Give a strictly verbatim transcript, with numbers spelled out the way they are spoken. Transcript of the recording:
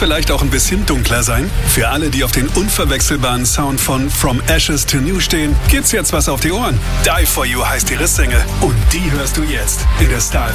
vielleicht auch ein bisschen dunkler sein? Für alle, die auf den unverwechselbaren Sound von From Ashes to New stehen, gibt's jetzt was auf die Ohren. Die For You heißt ihre Single und die hörst du jetzt in der Style